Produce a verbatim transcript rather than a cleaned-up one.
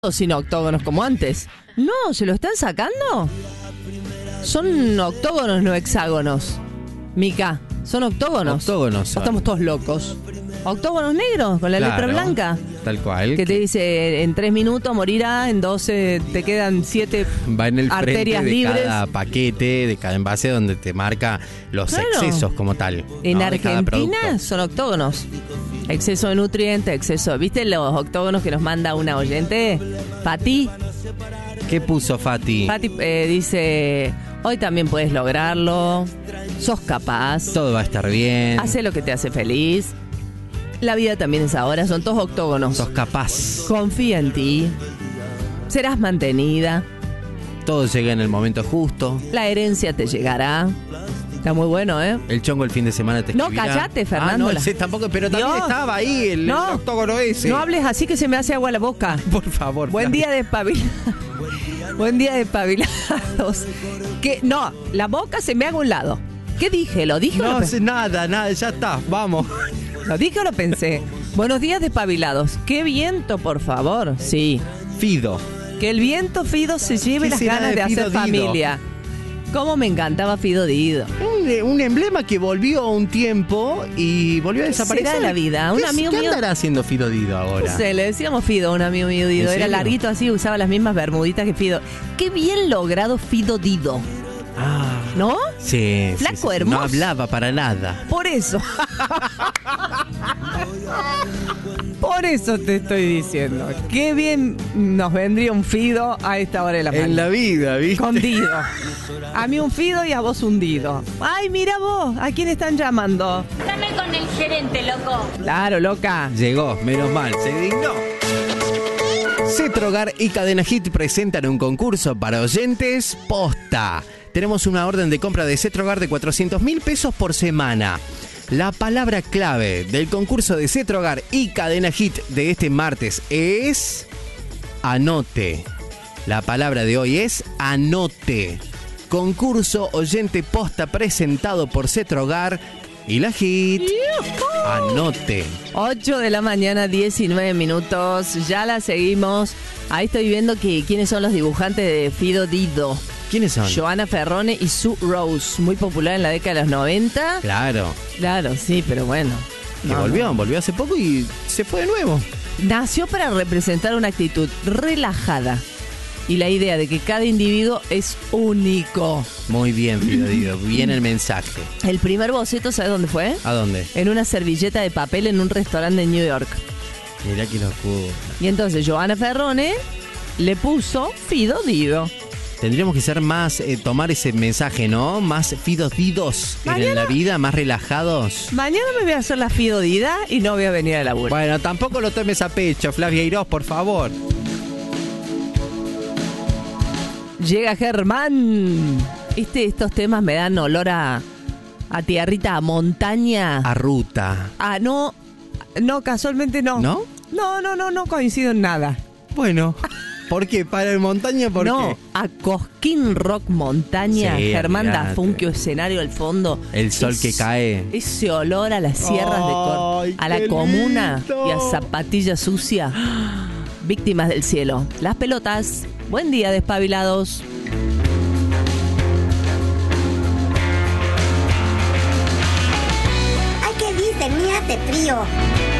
sin octógonos como antes. No, ¿se lo están sacando? Son octógonos, no hexágonos. Mica, son octógonos. Octógonos son. Estamos todos locos. Octógonos negros con la Claro, letra blanca. Tal cual. Que te dice, en tres minutos morirá, en doce te quedan siete Va en el arterias frente de libres. cada paquete, de cada envase donde te marca los Claro. excesos como tal. En ¿no? De cada Argentina producto. son octógonos. Exceso de nutrientes, exceso. ¿Viste los octógonos que nos manda una oyente? Pati. ¿Qué puso Fati? Pati eh, dice, hoy también puedes lograrlo. Sos capaz. Todo va a estar bien. Hace lo que te hace feliz. La vida también es ahora. Son todos octógonos. Sos capaz. Confía en ti. Serás mantenida. Todo llega en el momento justo. La herencia te llegará. Está muy bueno, ¿eh? El chongo el fin de semana te No, escribirá. callate, Fernando. Ah, no, sí, tampoco, pero también Dios. estaba ahí el, No. el octógono ese. No hables así que se me hace agua la boca. Por favor. Buen Flavia. día de espabilados. Buen día de espabilados. Que no, la boca se me haga a un lado. ¿Qué dije? ¿Lo dije o No lo sé pensé? nada, nada, ya está, vamos. ¿Lo dije o lo pensé? Buenos días de espabilados. ¡Qué viento, por favor! Sí. Fido. Que el viento Fido se lleve ¿Qué las será ganas de de hacer Fido Dido? familia. Cómo me encantaba Fido Dido. Un, un emblema que volvió un tiempo y volvió a ¿Qué desaparecer. será de la vida? Un ¿Qué, amigo ¿qué mío- andará haciendo Fido Dido ahora? No sé, le decíamos Fido a un amigo mío Dido. ¿En Era serio? larguito así, usaba las mismas bermuditas que Fido. Qué bien logrado Fido Dido. Ah, ¿No? sí. Flaco, sí, sí. hermoso. No hablaba para nada. Por eso. Por eso te estoy diciendo. Qué bien nos vendría un Fido a esta hora de la mañana. En la vida, ¿viste? Con Dido. A mí un Fido y a vos un Dido. Ay, mira vos, ¿a quién están llamando? Dame con el gerente, loco. Claro, loca. Llegó, menos mal, se dignó. Cetrogar y Cadena Hit presentan un concurso para oyentes posta. Tenemos una orden de compra de Cetrogar de cuatrocientos mil pesos por semana. La palabra clave del concurso de Cetrogar y Cadena Hit de este martes es anote. La palabra de hoy es anote. Concurso oyente posta presentado por Cetrogar y la Hit. Anote. ocho de la mañana, diecinueve minutos. Ya la seguimos. Ahí estoy viendo que quiénes son los dibujantes de Fido Dido. ¿Quiénes son? Joanna Ferrone y Sue Rose. Muy popular en la década de los noventa. Claro. Claro, sí, pero bueno. Que No, volvió, volvió hace poco y se fue de nuevo. Nació para representar una actitud relajada y la idea de que cada individuo es único. Muy bien, Fido Dido. Bien el mensaje. El primer boceto, ¿sabes dónde fue? ¿A dónde? En una servilleta de papel en un restaurante de New York. Mirá que locura. Y entonces Joanna Ferrone le puso Fido Dido. Tendríamos que ser más, eh, tomar ese mensaje, ¿no? Más Fidos Didos en Mañana- la vida, más relajados. Mañana me voy a hacer la Fido Dida y no voy a venir a laburo. Bueno, tampoco lo tomes a pecho, Flavia Irós, por favor. Llega Germán. Este, estos temas me dan olor a, a tierrita, a montaña. A ruta. Ah, no, no, casualmente no. ¿No? No, no, no, no coincido en nada. Bueno, ¿por qué? ¿Para el montaña por no, qué? a Cosquín Rock Montaña, Sí, Germán olvidate. Dafunquio, escenario al fondo. El sol que cae. Ese olor a las sierras de Cor Ay, a la qué comuna lindo. y a zapatilla sucia. Víctimas del cielo. Las pelotas. Buen día, despabilados. Ay, ¿qué dice? Ni hace frío.